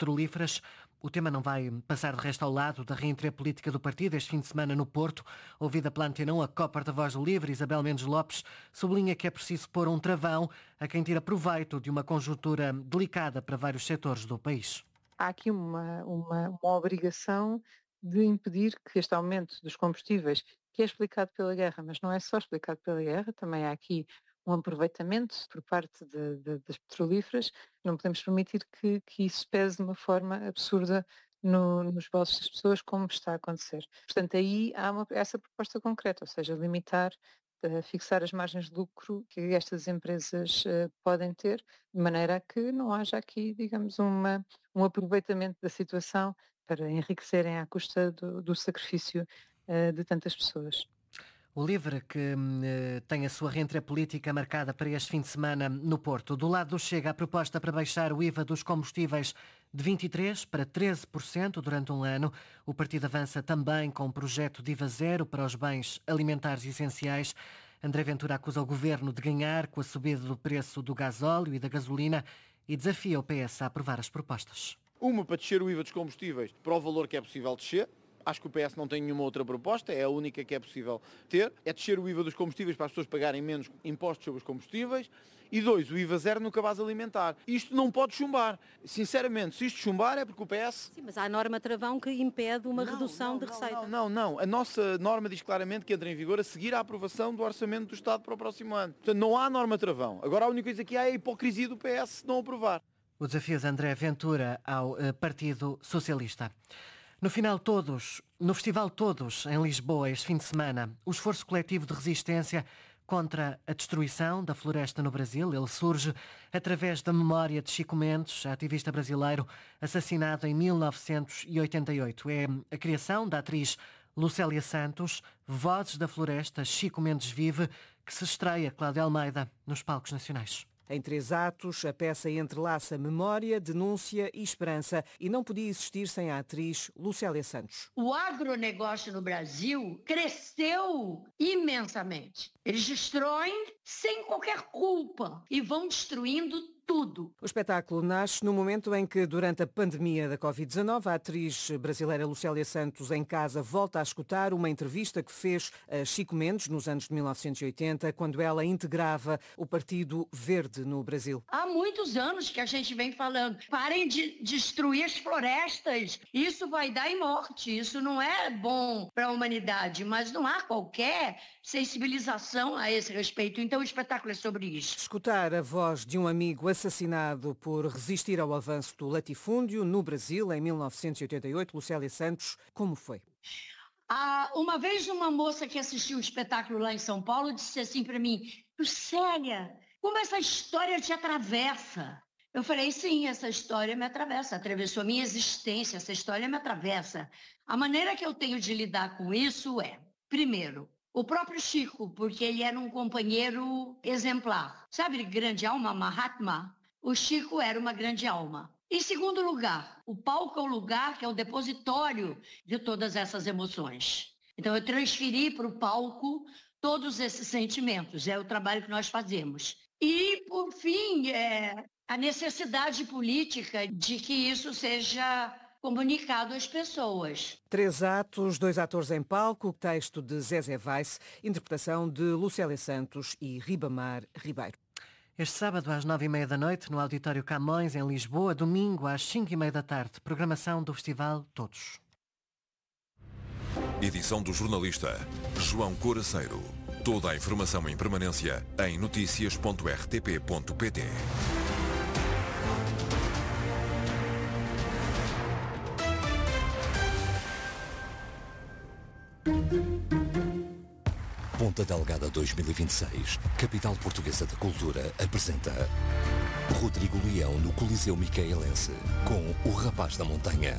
petrolíferas. O tema não vai passar de resto ao lado da reentrée política do partido. Este fim de semana no Porto, ouvida pela Antena 1, a co-porta-voz do LIVRE, Isabel Mendes Lopes, sublinha que é preciso pôr um travão a quem tira proveito de uma conjuntura delicada para vários setores do país. Há aqui uma obrigação de impedir que este aumento dos combustíveis, que é explicado pela guerra, mas não é só explicado pela guerra, também há aqui um aproveitamento por parte das petrolíferas. Não podemos permitir que isso pese de uma forma absurda nos bolsos das pessoas, como está a acontecer. Portanto, aí há essa proposta concreta, ou seja, limitar, fixar as margens de lucro que estas empresas podem ter, de maneira a que não haja aqui, digamos, um aproveitamento da situação para enriquecerem à custa do sacrifício de tantas pessoas. O LIVRE, que tem a sua reentrée política marcada para este fim de semana no Porto. Do lado do Chega, a proposta para baixar o IVA dos combustíveis de 23% para 13% durante um ano. O partido avança também com um projeto de IVA zero para os bens alimentares essenciais. André Ventura acusa o governo de ganhar com a subida do preço do gasóleo e da gasolina e desafia o PS a aprovar as propostas. Uma para descer o IVA dos combustíveis para o valor que é possível descer. Acho que o PS não tem nenhuma outra proposta, é a única que é possível ter. É descer o IVA dos combustíveis para as pessoas pagarem menos impostos sobre os combustíveis. E 2, o IVA zero no cabaz alimentar. Isto não pode chumbar. Sinceramente, se isto chumbar é porque o PS... Sim, mas há a norma travão que impede uma redução de receita. Não. A nossa norma diz claramente que entra em vigor a seguir à aprovação do Orçamento do Estado para o próximo ano. Portanto, não há norma travão. Agora a única coisa que há é a hipocrisia do PS não aprovar. O desafio de André Ventura ao Partido Socialista. No Festival Todos, em Lisboa, este fim de semana, o esforço coletivo de resistência contra a destruição da floresta no Brasil, ele surge através da memória de Chico Mendes, ativista brasileiro assassinado em 1988. É a criação da atriz Lucélia Santos, Vozes da Floresta, Chico Mendes Vive, que se estreia, Cláudia Almeida, nos palcos nacionais. Em 3 atos, a peça entrelaça memória, denúncia e esperança e não podia existir sem a atriz Lucélia Santos. O agronegócio no Brasil cresceu imensamente. Eles destroem sem qualquer culpa e vão destruindo tudo. O espetáculo nasce no momento em que, durante a pandemia da Covid-19, a atriz brasileira Lucélia Santos, em casa, volta a escutar uma entrevista que fez a Chico Mendes nos anos de 1980, quando ela integrava o Partido Verde no Brasil. Há muitos anos que a gente vem falando, parem de destruir as florestas, isso vai dar em morte, isso não é bom para a humanidade, mas não há qualquer sensibilização a esse respeito, então o espetáculo é sobre isso. Escutar a voz de um amigo assassinado por resistir ao avanço do latifúndio no Brasil em 1988, Lucélia Santos, como foi? Uma vez uma moça que assistiu o espetáculo lá em São Paulo disse assim para mim, Lucélia, como essa história te atravessa? Eu falei, sim, essa história me atravessa, atravessou a minha existência, essa história me atravessa. A maneira que eu tenho de lidar com isso é, primeiro, o próprio Chico, porque ele era um companheiro exemplar. Sabe, grande alma, Mahatma? O Chico era uma grande alma. Em segundo lugar, o palco é o lugar que é o depositório de todas essas emoções. Então eu transferi para o palco todos esses sentimentos, é o trabalho que nós fazemos. E, por fim, a necessidade política de que isso seja comunicado às pessoas. 3 atos, 2 atores em palco, texto de Zezé Weiss, interpretação de Lucélia Santos e Ribamar Ribeiro. Este sábado às 9h30 da noite, no Auditório Camões, em Lisboa, domingo às 5h30 da tarde, programação do Festival Todos. Edição do jornalista João Coraceiro. Toda a informação em permanência em noticias.rtp.pt. Ponta Delgada 2026, capital portuguesa da cultura, apresenta Rodrigo Leão no Coliseu Micaelense, com O Rapaz da Montanha.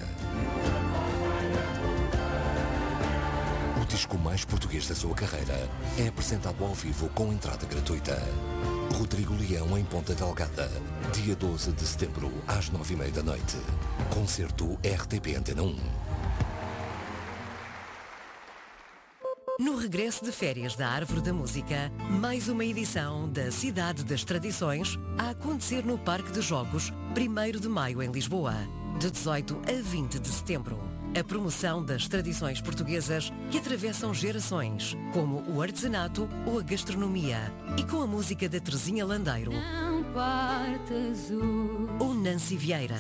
O disco mais português da sua carreira é apresentado ao vivo com entrada gratuita. Rodrigo Leão em Ponta Delgada, dia 12 de setembro, às 9h30 da noite. Concerto RTP Antena 1. No regresso de férias da Árvore da Música, mais uma edição da Cidade das Tradições a acontecer no Parque de Jogos, 1º de Maio em Lisboa. de 18 a 20 de setembro. A promoção das tradições portuguesas que atravessam gerações, como o artesanato ou a gastronomia. E com a música da Terezinha Landeiro ou Nancy Vieira.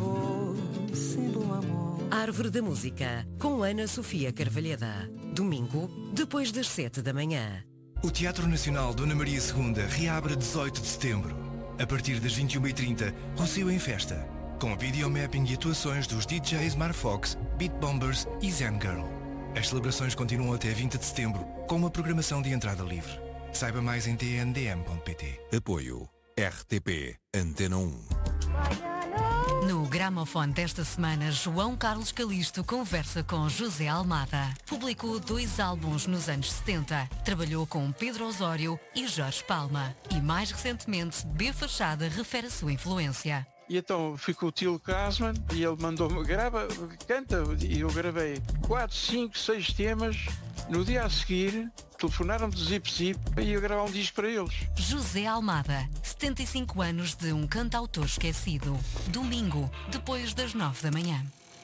Árvore da Música, com Ana Sofia Carvalheda. Domingo, depois das 7 da manhã. O Teatro Nacional Dona Maria II reabre a 18 de setembro. A partir das 21h30, Rocio em Festa, com videomapping e atuações dos DJs Marfox, Beat Bombers e Zen Girl. As celebrações continuam até 20 de setembro, com uma programação de entrada livre. Saiba mais em tndm.pt. Apoio RTP Antena 1. No gramofone desta semana, João Carlos Calisto conversa com José Almada. Publicou 2 álbuns nos anos 70. Trabalhou com Pedro Osório e Jorge Palma. E mais recentemente, B. Fachada refere a sua influência. E então ficou o Tilo Krasman e ele mandou-me, grava, canta, e eu gravei 4, 5, 6 temas. No dia a seguir, telefonaram de Zip Zip e eu gravar um disco para eles. José Almada, 75 anos de um cantautor esquecido. Domingo, depois das 9 da manhã.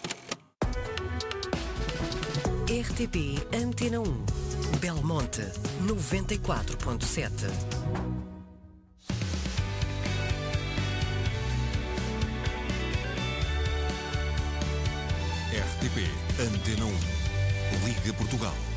RTP Antena 1. Belmonte, 94.7. RTP Antena 1. Liga Portugal.